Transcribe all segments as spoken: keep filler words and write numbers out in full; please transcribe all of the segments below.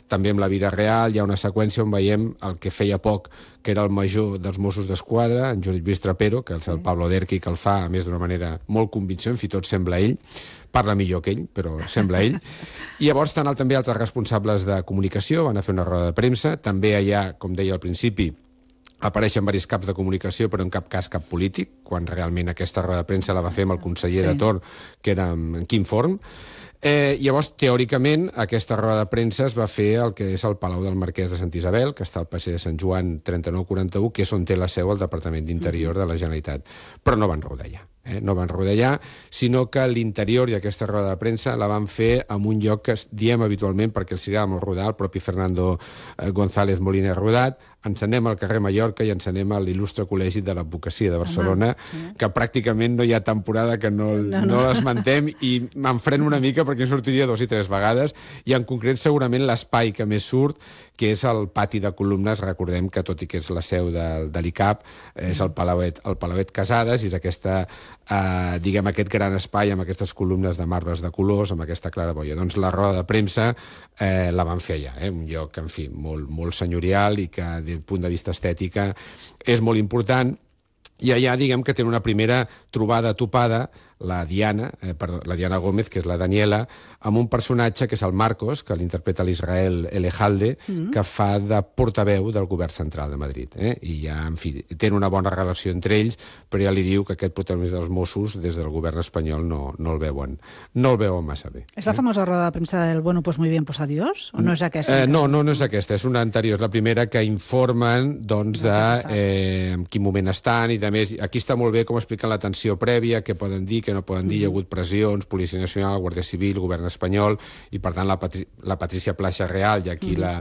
també amb la vida real hi ha una seqüència on veiem el que feia poc, que era el major dels Mossos d'Esquadra, en Josep Lluís Trapero, que és sí. el Pablo Derqui, que el fa, a més d'una manera molt convincent, fins i tot sembla ell, parla millor que ell, però sembla ell. I llavors estan també altres responsables de comunicació, van a fer una roda de premsa, també allà, com deia al principi, apareixen diversos caps de comunicació, però en cap cas cap polític, quan realment aquesta roda de premsa la va fer amb el conseller sí. de torn, que era en Quim Forn. Eh, llavors, teòricament, aquesta roda de premsa es va fer el que és el Palau del Marquès de Sant Isabel, que està al passeig de Sant Joan trenta-nou quaranta-u, que és on té la seu el Departament d'Interior de la Generalitat. Però no van rodar allà. Eh? No van rodar allà, sinó que l'interior i aquesta roda de premsa la van fer en un lloc que diem habitualment, perquè els agrada molt rodar, el propi Fernando González Molina Rodat, ens anem al carrer Mallorca i ens anem a l'il·lustre Col·legi de l'Advocacia de Barcelona, Home, que pràcticament no hi ha temporada que no, no, no. no l'esmentem, i m'enfreno una mica perquè sortiria dos i tres vegades, i en concret segurament l'espai que més surt, que és el pati de columnes. Recordem que, tot i que és la seu de, de l'I C A P, és el Palauet, el Palauet Casades, i és aquesta, eh, diguem, aquest gran espai amb aquestes columnes de marbres de colors, amb aquesta claraboia. Doncs la roda de premsa eh, la van fer allà, eh? Un lloc, en fi, molt, molt senyorial i que, des del punt de vista estètica, és molt important. I allà, diguem, que tenen una primera trobada topada la Diana, eh, perdó, la Diana Gómez, que és la Daniela, amb un personatge que és el Marcos, que l'interpreta l'Israel Elejalde, mm-hmm. que fa de portaveu del govern central de Madrid. Eh? I ja, en fi, tenen una bona relació entre ells, però ja li diu que aquest protagonista dels Mossos, des del govern espanyol, no, no el veuen no el veuen massa bé. És la famosa roda de premsa del bueno, pues muy bien, pues adiós? O no és aquesta? Eh, no, no, no és aquesta, és una anterior, és la primera que informen, doncs, de eh, en quin moment estan, i també aquí està molt bé com expliquen l'atenció prèvia, què poden dir, que no poden dir, hi ha hagut pressions, Policia Nacional, Guàrdia Civil, Govern espanyol, i per tant la, Patri la Patrícia Plaça Real, i aquí mm. la,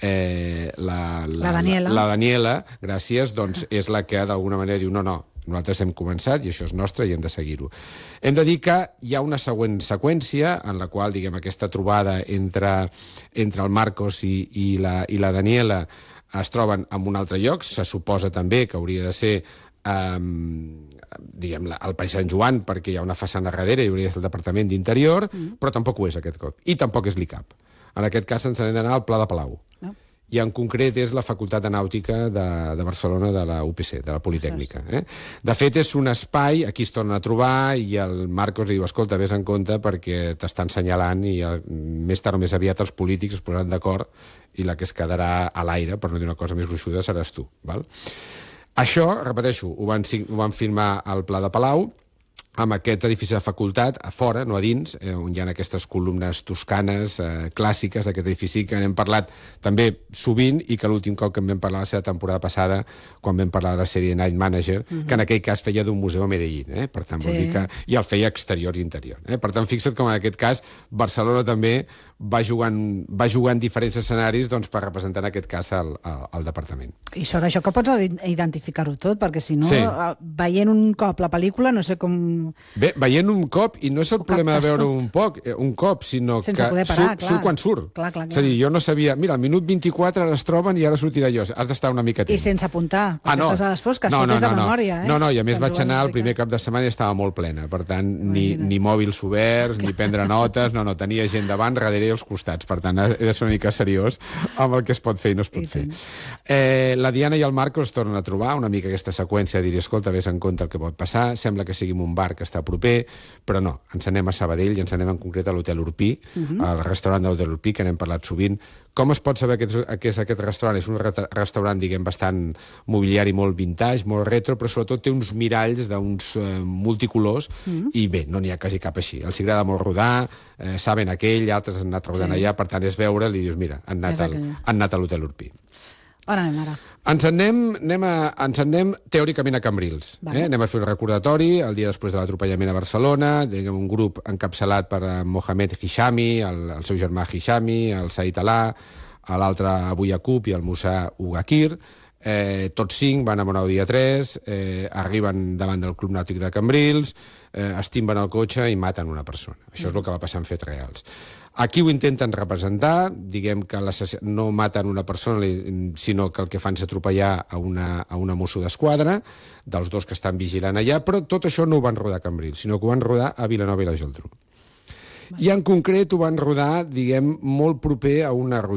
eh, la, la, la, Daniela. la, la Daniela, gràcies, doncs és la que d'alguna manera diu no, no, nosaltres hem començat i això és nostre i hem de seguir-ho. Hem de dir que hi ha una següent seqüència en la qual, diguem, aquesta trobada entre, entre el Marcos i, i, la, i la Daniela es troben en un altre lloc, se suposa també que hauria de ser Um, diguem, al País Sant Joan, perquè hi ha una façana darrere i hauria de ser el Departament d'Interior, mm. però tampoc ho és aquest cop. I tampoc és l'I C A P. En aquest cas ens n'hem d'anar al Pla de Palau. No. I en concret és la Facultat de Nàutica de, de Barcelona, de la U P C, de la Politècnica. Eh? De fet, és un espai, aquí es torna a trobar, i el Marcos li diu, escolta, vés en compte perquè t'estan assenyalant i el, més tard o més aviat els polítics es posaran d'acord i la que es quedarà a l'aire, per no dir una cosa més gruixuda, seràs tu. Val? Això, repeteixo, ho van, ho van filmar al Pla de Palau, amb aquest edifici de facultat, a fora, no a dins, eh, on hi ha aquestes columnes toscanes, eh, clàssiques d'aquest edifici, que n'hem parlat també sovint, i que l'últim cop que en vam parlar la seva temporada passada, quan vam parlar de la sèrie Night Manager, uh-huh. que en aquell cas feia d'un museu a Medellín, eh? Per tant, sí. vol dir que... i el feia exterior i interior. Eh? Per tant, fixa't com en aquest cas Barcelona també va jugant, va jugant diferents escenaris, doncs, per representar en aquest cas el, el, el departament. I sobre això que pots identificar-ho tot, perquè si no, sí. veient un cop la pel·lícula, no sé com... Bé, veient un cop, i no és el problema de veure un poc, un cop, sinó sense que poder parar, surt, surt quan surt. Clar, clar, clar. És a dir, jo no sabia... Mira, al minut vint-i-quatre ara es troben i ara sortirà jo. Has d'estar una mica temps. I sense apuntar, perquè ah, no. estàs a les fosques, no, no, tot és de no, memòria. Eh? No, no, i a més vaig anar el primer cap de setmana i estava molt plena. Per tant, ni, ni mòbils oberts, ni prendre notes, no, no, tenia gent davant, darrere i als costats. Per tant, he de ser una mica seriós amb el que es pot fer i no es pot fer. Eh, la Diana i el Marcos es tornen a trobar, una mica aquesta seqüència, dir, escolta, vés en compte el que pot passar, sembla que sigui un bar que està proper, però no, ens anem a Sabadell i ens anem en concret a l'Hotel Urpí, uh-huh. al restaurant de l'Hotel Urpí, que n'hem parlat sovint. Com es pot saber què és aquest restaurant? És un restaurant, diguem, bastant mobiliari, molt vintage, molt retro, però sobretot té uns miralls d'uns eh, multicolors, uh-huh. i bé, no n'hi ha quasi cap així. Els agrada molt rodar, eh, saben aquell, altres han anat rodant sí. allà, per tant és veure, li dius, mira, han anat, al, han anat a l'Hotel Urpí. On anem ara? Ens anem, anem, a, ens anem teòricament a Cambrils. Vale. Eh? Anem a fer un recordatori el dia després de l'atropellament a Barcelona, diguem, un grup encapçalat per Mohamed Hishami, el, el seu germà Hishami, el Said Alà, l'altre Abu Yaqub i el Musa Ugakir. Eh, tots cinc van amb un Audi A tres, eh, arriben davant del Club Nàutic de Cambrils, eh, es timben el cotxe i maten una persona. Això és el que va passar en fets reals. Aquí ho intenten representar, diguem que no maten una persona, sinó que el que fan és atropellar a una, a una mosso d'esquadra, dels dos que estan vigilant allà, però tot això no ho van rodar a Cambrils, sinó que ho van rodar a Vilanova i la Geltrú. I en concret ho van rodar, diguem, molt proper a una ruta